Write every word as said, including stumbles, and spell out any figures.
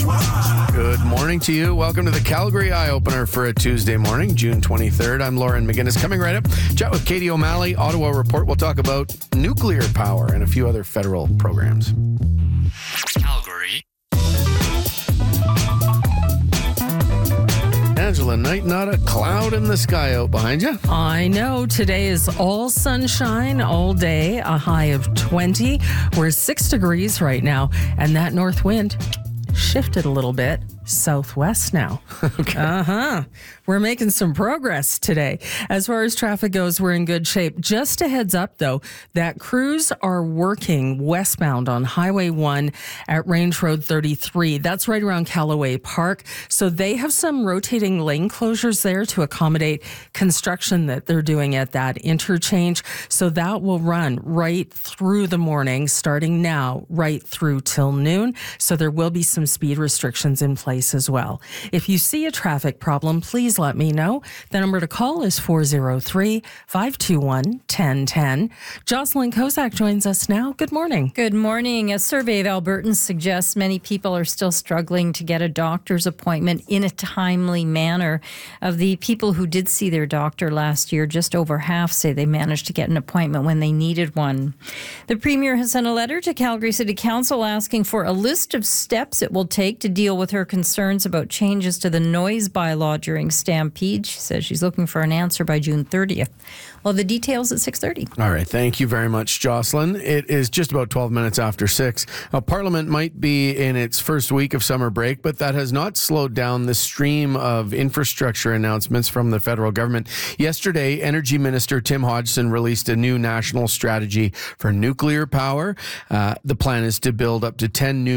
Good morning to you. Welcome to the Calgary Eye Opener for a Tuesday morning, June twenty-third. I'm Lauren McGinnis. Coming right up, chat with Katie O'Malley, Ottawa Report. We'll talk about nuclear power and a few other federal programs. Calgary. Angela Knight, not a cloud in the sky out behind you. I know. Today is all sunshine all day, a high of twenty. We're six degrees right now, and that north wind shifted a little bit southwest now. Okay. Uh-huh. We're making some progress today. As far as traffic goes, we're in good shape. Just a heads up, though, that crews are working westbound on Highway one at Range Road thirty-three. That's right around Callaway Park. So they have some rotating lane closures there to accommodate construction that they're doing at that interchange. So that will run right through the morning, starting now, right through till noon. So there will be some speed restrictions in place as well. If you see a traffic problem, please let me know. The number to call is four oh three, five two one, one oh one oh. Jocelyn Kozak joins us now. Good morning. Good morning. A survey of Albertans suggests many people are still struggling to get a doctor's appointment in a timely manner. Of the people who did see their doctor last year, just over half say they managed to get an appointment when they needed one. The Premier has sent a letter to Calgary City Council asking for a list of steps it will take to deal with her concerns about changes to the noise bylaw during Stampede. She says she's looking for an answer by June thirtieth. Well, the details at six thirty. All right. Thank you very much, Jocelyn. It is just about twelve minutes after six. Now, Parliament might be in its first week of summer break, but that has not slowed down the stream of infrastructure announcements from the federal government. Yesterday, Energy Minister Tim Hodgson released a new national strategy for nuclear power. Uh, the plan is to build up to ten new